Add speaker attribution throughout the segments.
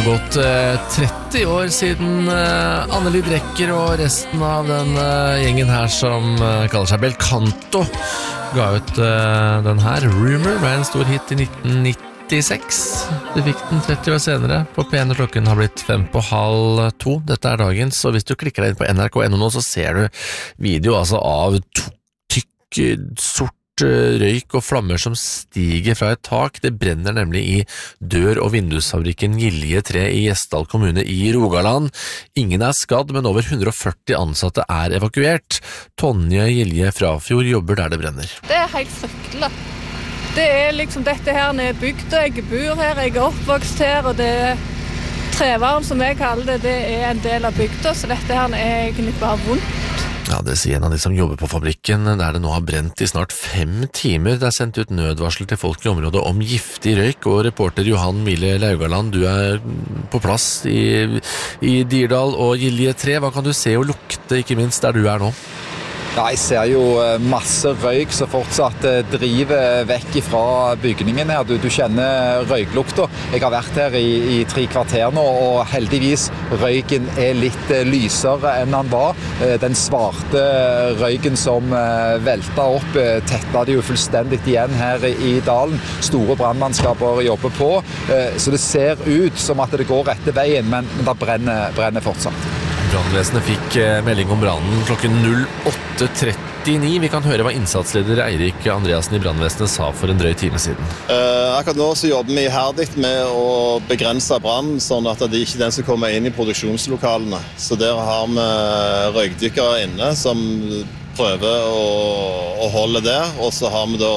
Speaker 1: har gått 30 år siden Anneli Drecker og resten av den gjengen her som kaller seg Belcanto ga ut den her. Rumor ble en stor hit i 1996. De fikk den 30 år senere på P1 og klokken har blitt 1:30. Dette er dagens, og hvis du klikker deg inn på NRK.no nå, så ser du video altså av tykk, sort røyk og flammer som stiger fra et tak. Det brenner nemlig i dør- og vindusfabrikken Gilje 3 i Gjesdal kommune i Rogaland. Ingen er skadd, men over 140 ansatte er evakuert. Tonje Gilje Frafjord jobber der det brenner.
Speaker 2: Det er helt fryktelig. Det er liksom dette her nede bygda, jeg bor her, jeg er oppvokst her, og det er Trevarm som jeg kaller det, det er en del av bygda, så dette her er egentlig bare vondt.
Speaker 1: Ja, det sier en av de som jobber på fabrikken, der det nå har brent i snart 5 timer. Det er sendt ut nødvarsel til folk i området om giftig røyk, og reporter Johan Mille Laugaland, du er på plass i Dirdal og Gilje 3. Hva kan du se og lukte, ikke minst der du er nå?
Speaker 3: Ja, jeg ser jo masse røyk som fortsatt driver vekk fra bygningen her. Du kjenner røyklukta. Jeg har vært her i 3 kvarter nå, og heldigvis røyken er litt lysere enn den var. Den svarte røyken som velta opp, tetta det jo fullstendig igjen her i dalen. Store brannmannskaper jobber på, så det ser ut som at det går rette veien, men det brenner fortsatt.
Speaker 1: Brannvesenet fikk melding om brannen klokken 08:39. Vi kan høre hva innsatsleder Eirik Andreasen i brannvesenet sa for en drøy time siden.
Speaker 4: Akkurat nå så jobber vi iherdig med å begrense brann, sånn at det ikke er den som kommer inn i produksjonslokalene. Så der har vi røykdykkere inne som prøver å holde det, og så har vi da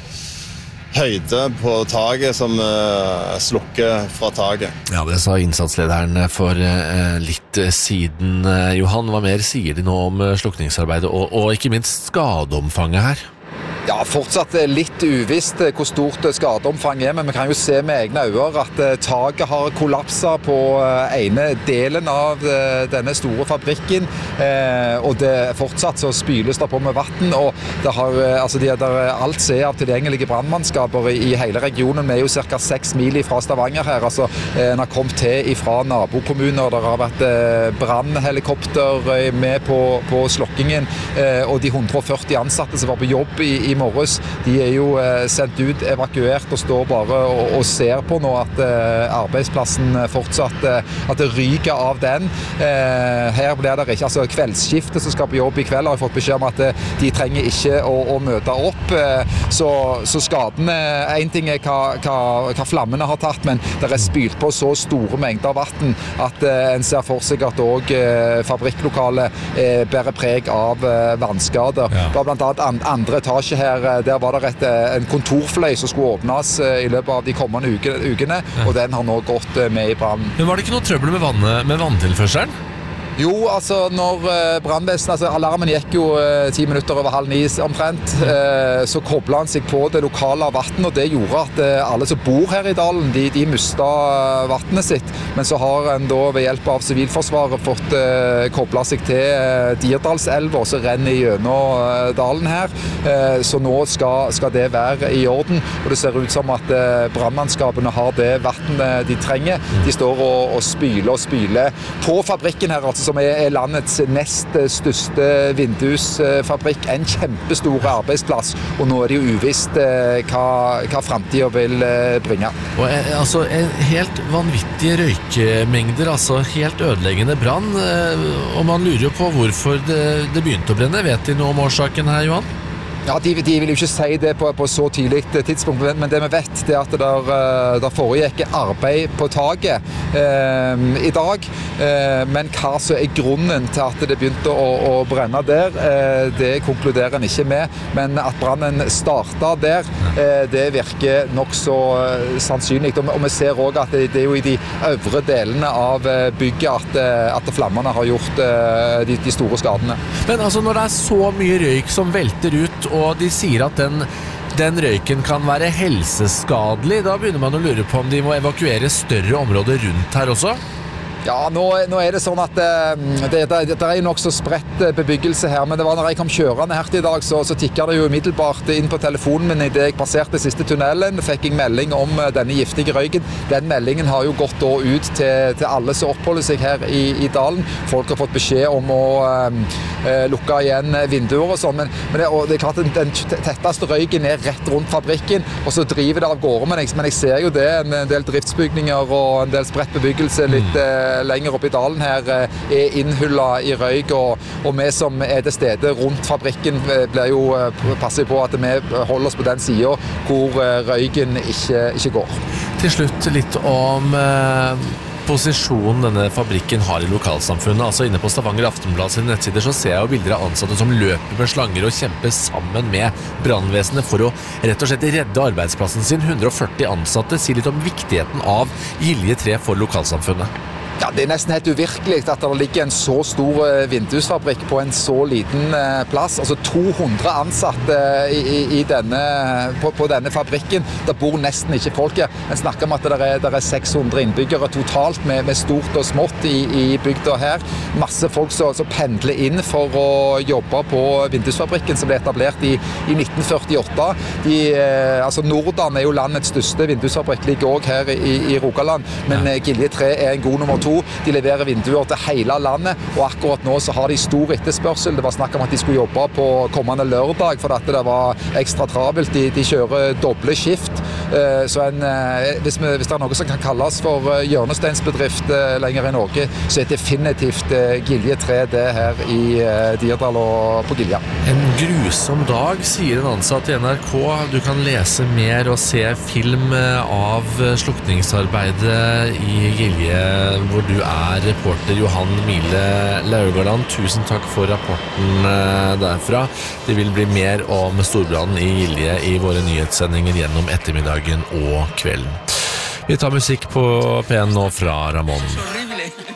Speaker 4: høyde på taket som slukker fra taket.
Speaker 1: Ja, det sa innsatslederen for litt siden. Johan, hva mer sier de nå om slukningsarbeidet og ikke minst skadeomfanget her?
Speaker 3: Ja, fortsatt litt uvisst hvor stort skadeomfang er, men vi kan jo se med egne øyne at taket har kollapset på ene delen av denne store fabrikken, og det fortsatt så spyles det på med vatten, og det har, altså alt ser av tilgjengelige brannmannskaper i hele regionen. Vi er jo ca. 6 mil fra Stavanger her, altså en har kommet til fra nabokommuner, det har vært brannhelikopter med på slokkingen, og de 140 ansatte som var på jobb i morges, de er jo sendt ut, evakuert og står bare og ser på nå at arbeidsplassen fortsatt, at det ryker av den. Her blir det ikke, altså kveldsskiftet som skal på jobb i kveld har jeg fått beskjed om at de trenger ikke å møte opp, så skadene, en ting er hva flammene har tatt, men det er spylt på så store mengder vatten at en ser for seg at også fabrikklokalet bærer preg av vannskader. Ja. Det var blant annet andre etasje her, der var det en kontorfløy som skulle åpnes i løpet av de kommende ukene, og den har nå gått med i brannen.
Speaker 1: Men var det ikke noe trøbbel med vanntilførselen?
Speaker 3: Jo, altså når brannvesenet, altså alarmen gikk jo 10 minutter over 8:30 omtrent, så koblet han seg på det lokale vatten, og det gjorde at alle som bor her i dalen, de mistet vattnet sitt. Men så har en da ved hjelp av Sivilforsvaret fått koblet seg til Dirdalselva, som renner gjennom dalen her. Så nå skal det være i orden, og det ser ut som at brannmannskapene har det vattnet de trenger. De står og spyler på fabrikken her, altså som er landets nest største vindusfabrikk, en kjempestor arbeidsplass, og nå er det jo uvisst hva fremtiden vil bringe.
Speaker 1: Og altså helt vanvittige røykmengder, altså helt ødeleggende brann, og man lurer jo på hvorfor det begynte å brenne. Vet de noe om årsaken her, Johan?
Speaker 3: Ja, de vil jo ikke si det på så tidlig tidspunkt, men det vi vet det er at der foregikk arbeid på taket i dag, men hva så er grunnen til at det begynte å brenne der, det konkluderer en ikke med, men at brannen startet der, det virker nok så sannsynlig, og vi ser også at det er jo i de øvre delene av bygget at flammene har gjort de store skadene.
Speaker 1: Men altså når det er så mye røyk som velter ut, og de sier at den røyken kan være helseskadelig, da begynner man å lure på om de må evakuere større områder rundt her også?
Speaker 3: Ja, nå det sånn at det jo nok så spredt bebyggelse her, men det var når jeg kom kjørende her til I dag, så tikket det jo umiddelbart inn på telefonen min I det jeg passerte siste tunnelen, fikk jeg melding om denne giftige røyken. Den meldingen har jo gått da ut til alle som oppholder seg her I dalen. Folk har fått beskjed om å lukke igjen vinduer og sånn, men det klart at den tetteste røyken rett rundt fabrikken, og så driver det av gårde, men jeg ser jo det, en del driftsbygninger og en del spredt bebyggelse litt lenger opp I dalen her innhullet I røyk, og vi som til stede rundt fabrikken passer på at vi holder oss på den siden hvor røyken ikke går.
Speaker 1: Til slutt litt om posisjonen denne fabrikken har I lokalsamfunnet. Altså inne på Stavanger Aftenblad sine nettsider så ser jeg jo bilder av ansatte som løper med slanger og kjemper sammen med brandvesenet for å rett og slett redde arbeidsplassen sin. 140 ansatte sier litt om viktigheten av Gilje 3 for lokalsamfunnet.
Speaker 3: Ja, det nesten helt uvirkelig at det ligger en så stor vindusfabrikk på en så liten plass. Altså 200 ansatte på denne fabrikken. Det bor nesten ikke folk her. En snakker om at det 600 innbyggere totalt med stort og smått I bygda her. Masse folk som pendler inn for å jobbe på vindusfabrikken som ble etablert I 1948. Altså Nordan jo landets største vindusfabrikk, ligger også her I Rogaland, men Gilje 3 en god nummer 2. De leverer vinduer til hele landet, og akkurat nå så har de stor etterspørsel. Det var snakk om at de skulle jobbe på kommende lørdag, for at det var ekstra travelt. De kjører doble skift. Så hvis det noe som kan kalles for hjørnesteinsbedrift lenger I Norge, så definitivt Gilje 3 det her I Dirdal og på Gilja.
Speaker 1: En grusom dag, sier en ansatt I NRK. Du kan lese mer og se film av slukningsarbeidet I Gilje, hvor du reporter Johan Mile Laugaland. Tusen takk for rapporten derfra. Det vil bli mer om storbrannen I Gilje I våre nyhetssendinger gjennom ettermiddagen og kvelden. Vi tar musikk på P1 nå fra Ramón.